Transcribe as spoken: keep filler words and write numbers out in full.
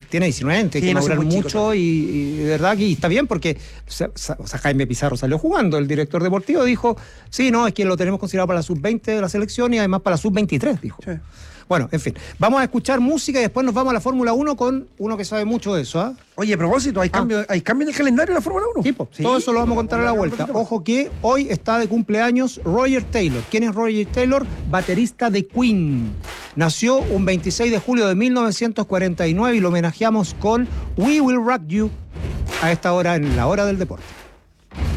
tiene diecinueve, tiene que madurar mucho y, y de verdad que está bien porque o sea, o sea, Jaime Pizarro salió jugando, el director deportivo dijo, sí, no, es que lo tenemos considerado para la sub veinte de la selección y además para la sub veintitrés, dijo. Sí. Bueno, en fin, vamos a escuchar música y después nos vamos a la Fórmula uno con uno que sabe mucho de eso. ¿eh? Oye, a propósito, ¿hay, ah. cambio, ¿hay cambio en el calendario de la Fórmula uno? Sí, pues, sí, todo eso lo vamos a contar a la vuelta. Ojo que hoy está de cumpleaños Roger Taylor. ¿Quién es Roger Taylor? Baterista de Queen. Nació un veintiséis de julio de mil novecientos cuarenta y nueve y lo homenajeamos con We Will Rock You a esta hora en la Hora del Deporte.